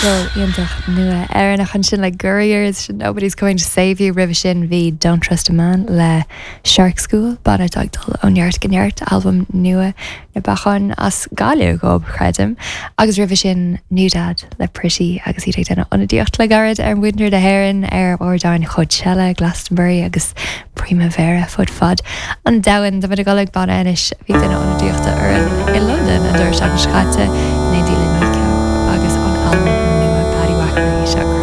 Dul iontach nua Erin a sin like Gurriers, Nobody's Going to Save You, Rivishin v Don't Trust a Man le Shark School, Bana Dagdal Onyart Ganyart album nua na bachan as galú gob chredim agus Rivishin New Dad le Pretty agus hi dana onadiocht le garad Winter de Heron Ordain Coachella, Glastonbury agus Primavera fud fad an dawan da galig bana enish vi dana onadiochta in London a dur shan schate Nadine Nico agus on album nua Paddy Wackery